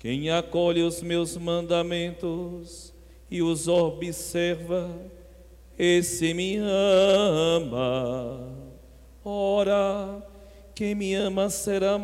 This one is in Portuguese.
Quem acolhe os meus mandamentos e os observa, esse me ama. Ora, quem me ama será